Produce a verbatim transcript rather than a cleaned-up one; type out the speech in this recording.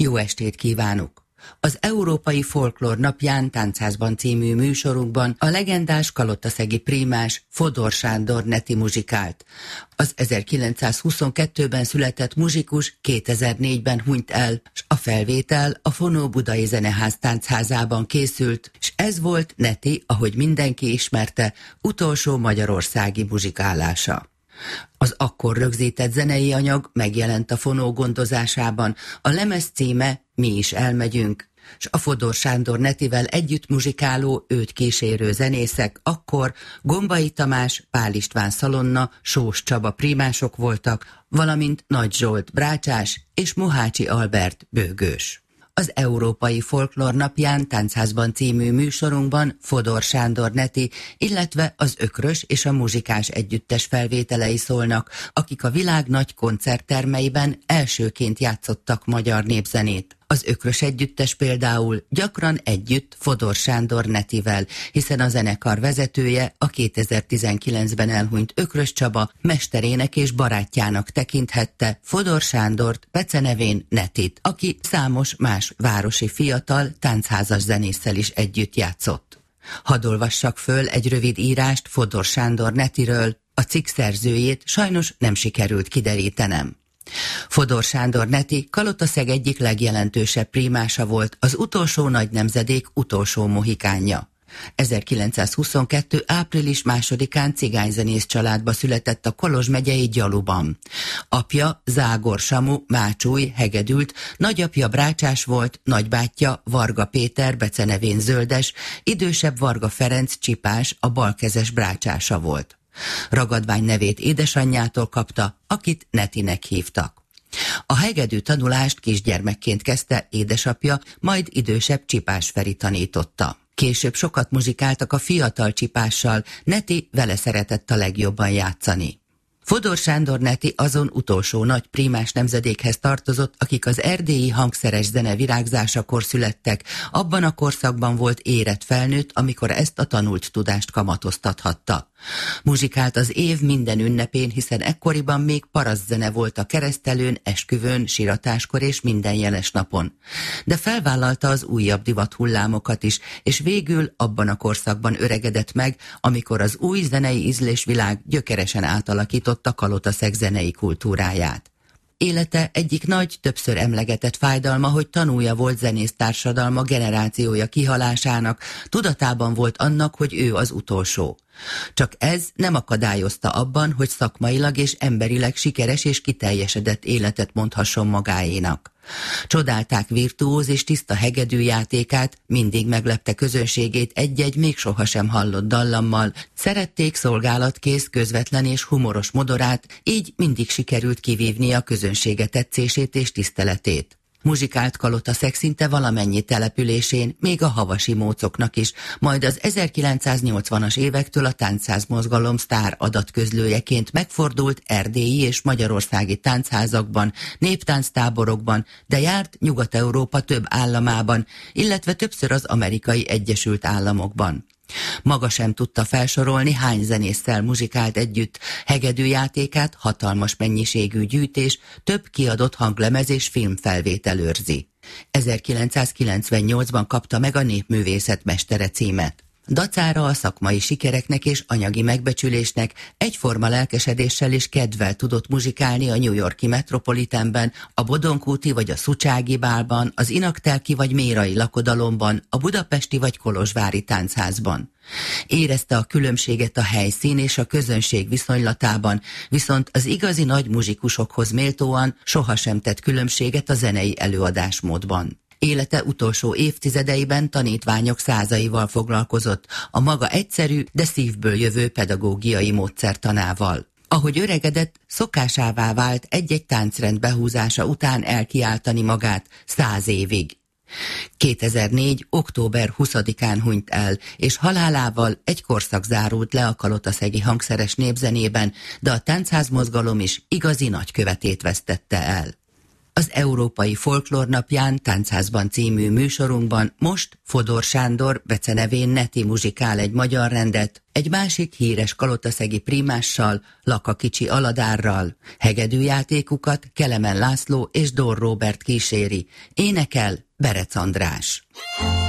Jó estét kívánok! Az Európai Folklór Napján Táncházban című műsorunkban a legendás kalotaszegi prímás Fodor Sándor neti muzsikált. Az ezerkilencszázhuszonkettőben született muzsikus kétezer-négyben hunyt el, s a felvétel a Fonó Budai Zeneház táncházában készült, és ez volt neti, ahogy mindenki ismerte, utolsó magyarországi muzsikálása. Az akkor rögzített zenei anyag megjelent a Fonó gondozásában, a lemez címe Mi is elmegyünk, s a Fodor Sándor netivel együtt muzsikáló, őt kísérő zenészek akkor Gombai Tamás, Pál István Szalonna, Sós Csaba prímások voltak, valamint Nagy Zsolt brácsás és Mohácsi Albert bőgős. Az Európai Folklór Napján Táncházban című műsorunkban Fodor Sándor neti, illetve az Ökrös és a muzsikás együttes felvételei szólnak, akik a világ nagy koncerttermeiben elsőként játszottak magyar népzenét. Az Ökrös együttes például gyakran együtt Fodor Sándor netivel, hiszen a zenekar vezetője a kétezer-tizenkilencben elhunyt Ökrös Csaba mesterének és barátjának tekinthette Fodor Sándort, becenevén Netit, aki számos más városi fiatal táncházas zenésszel is együtt játszott. Hadd olvassak föl egy rövid írást Fodor Sándor netiről, a cikk szerzőjét sajnos nem sikerült kiderítenem. Fodor Sándor neti Kalotaszeg egyik legjelentősebb prímása volt, az utolsó nagy nemzedék utolsó mohikánja. ezerkilencszázhuszonkettő április másodikán cigányzenész családba született a Kolozs megyei Gyaluban. Apja Zágor Samu mácsúj, hegedült, nagyapja brácsás volt, nagybátyja Varga Péter, becenevén Zöldes, idősebb Varga Ferenc csipás, a balkezes brácsása volt. Ragadvány nevét édesanyjától kapta, akit Netinek hívtak. A hegedű tanulást kisgyermekként kezdte édesapja, majd idősebb Csipás Feri tanította. Később sokat muzsikáltak a fiatal Csipással, Neti vele szeretett a legjobban játszani. Fodor Sándor neti azon utolsó nagy prímás nemzedékhez tartozott, akik az erdélyi hangszeres zene virágzásakor születtek, abban a korszakban volt érett felnőtt, amikor ezt a tanult tudást kamatoztathatta. Muzsikált az év minden ünnepén, hiszen ekkoriban még parasztzene volt a keresztelőn, esküvőn, siratáskor és minden jeles napon. De felvállalta az újabb divathullámokat is, és végül abban a korszakban öregedett meg, amikor az új zenei ízlésvilág gyökeresen átalakította Kalotaszeg zenei kultúráját. Élete egyik nagy, többször emlegetett fájdalma, hogy tanúja volt zenész társadalma generációja kihalásának, tudatában volt annak, hogy ő az utolsó. Csak ez nem akadályozta abban, hogy szakmailag és emberileg sikeres és kiteljesedett életet mondhasson magáénak. Csodálták virtuóz és tiszta hegedűjátékát, mindig meglepte közönségét egy-egy még sohasem hallott dallammal, szerették szolgálatkész, közvetlen és humoros modorát, így mindig sikerült kivívni a közönsége tetszését és tiszteletét. Muzsikált Kalotaszeg szinte valamennyi településén, még a havasi mócoknak is, majd az ezerkilencszáznyolcvanas évektől a táncház mozgalom sztár adatközlőjeként megfordult erdélyi és magyarországi táncházakban, néptánctáborokban, de járt Nyugat-Európa több államában, illetve többször az Amerikai Egyesült Államokban. Maga sem tudta felsorolni, hány zenésszel muzsikált együtt, hegedűjátékát hatalmas mennyiségű gyűjtés, több kiadott hanglemez és filmfelvétel őrzi. ezerkilencszázkilencvennyolcban kapta meg a népművészet mestere címet. Dacára a szakmai sikereknek és anyagi megbecsülésnek egyforma lelkesedéssel és kedvel tudott muzsikálni a New York-i Metropolitanben, a Bodonkúti vagy a Szucsági Bálban, az Inaktelki vagy Mérai lakodalomban, a budapesti vagy kolozsvári táncházban. Érezte a különbséget a helyszín és a közönség viszonylatában, viszont az igazi nagy muzsikusokhoz méltóan sohasem tett különbséget a zenei előadásmódban. Élete utolsó évtizedeiben tanítványok százaival foglalkozott, a maga egyszerű, de szívből jövő pedagógiai módszertanával. Ahogy öregedett, szokásává vált egy-egy táncrend behúzása után elkiáltani magát száz évig. kétezer-négy. október huszadikán hunyt el, és halálával egy korszak zárult le a kalotaszegi hangszeres népzenében, de a táncházmozgalom is igazi nagykövetét vesztette el. Az Európai Folklór Napján Táncházban című műsorunkban most Fodor Sándor becenevén Neti muzsikál egy magyar rendet, egy másik híres kalotaszegi prímással, Laka kicsi Aladárral. Hegedűjátékukat Kelemen László és Dór Róbert kíséri. Énekel Berec András.